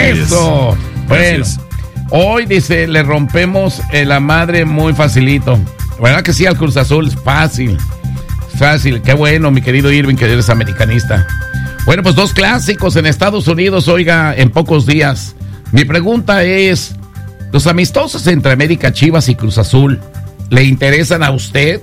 Eso. Bueno, hoy dice, le rompemos la madre muy facilito. ¿Verdad que sí al Cruz Azul? Fácil. Qué bueno, mi querido Irving, que eres americanista. Bueno, pues 2 clásicos en Estados Unidos, oiga, en pocos días. Mi pregunta es, ¿los amistosos entre América, Chivas y Cruz Azul le interesan a usted?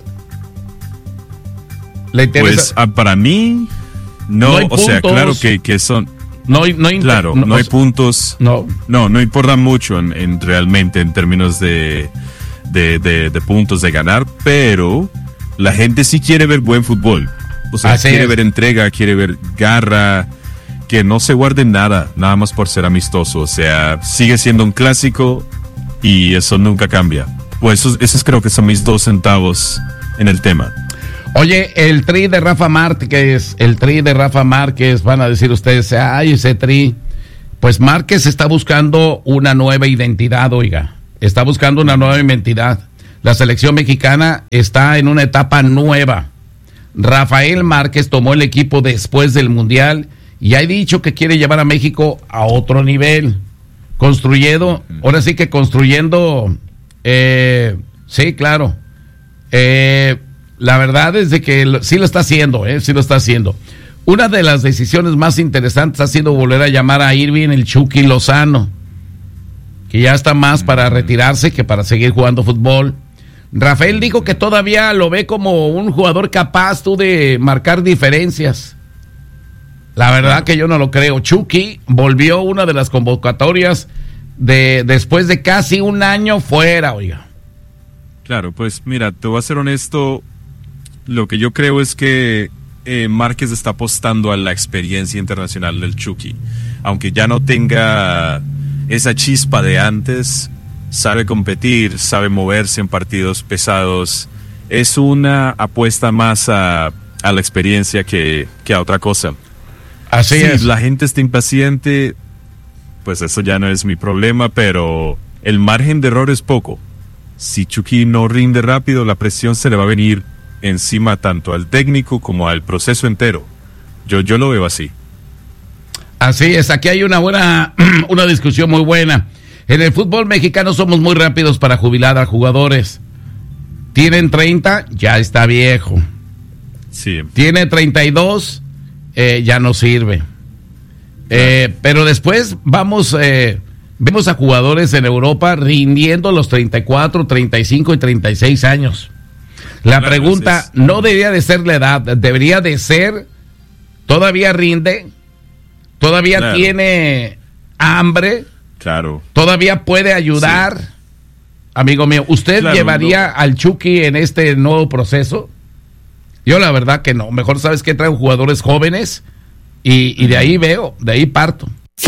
¿Le interesa? Pues para mí, no o sea, claro que son... No hay puntos. No importa mucho realmente en términos de puntos de ganar, pero la gente sí quiere ver buen fútbol. O sea, quiere ver entrega, quiere ver garra, que no se guarden nada más por ser amistoso. O sea, sigue siendo un clásico y eso nunca cambia. Pues esos creo que son mis 2 centavos en el tema. Oye, el tri de Rafa Márquez, van a decir ustedes, ay, ese tri. Pues Márquez está buscando una nueva identidad, oiga. Está buscando una nueva identidad. La selección mexicana está en una etapa nueva. Rafael Márquez tomó el equipo después del Mundial y ha dicho que quiere llevar a México a otro nivel. Construyendo, sí, claro. La verdad es de que sí lo está haciendo, sí lo está haciendo. Una de las decisiones más interesantes ha sido volver a llamar a Irving el Chucky Lozano, que ya está más para retirarse que para seguir jugando fútbol. Rafael dijo que todavía lo ve como un jugador capaz de marcar diferencias. La verdad que yo no lo creo. Chucky volvió una de las convocatorias después de casi un año fuera, oiga. Claro, pues mira, te voy a ser honesto. Lo que yo creo es que Márquez está apostando a la experiencia internacional del Chucky. Aunque ya no tenga esa chispa de antes, sabe competir, sabe moverse en partidos pesados. Es una apuesta más a la experiencia que a otra cosa. Así es. Si la gente está impaciente, pues eso ya no es mi problema, pero el margen de error es poco. Si Chucky no rinde rápido, la presión se le va a venir encima tanto al técnico como al proceso entero. Yo lo veo así. Así es, aquí hay una discusión muy buena. En el fútbol mexicano somos muy rápidos para jubilar a jugadores. Tienen 30, ya está viejo. Sí. Tiene 32, ya no sirve. Pero después vemos a jugadores en Europa rindiendo los 34, 35 y 36 años. La pregunta no debería de ser la edad, debería de ser, todavía rinde, todavía tiene hambre, todavía puede ayudar. Sí. Amigo mío, ¿usted llevaría al Chucky en este nuevo proceso? Yo la verdad que no, mejor sabes que traigo jugadores jóvenes y de ahí parto.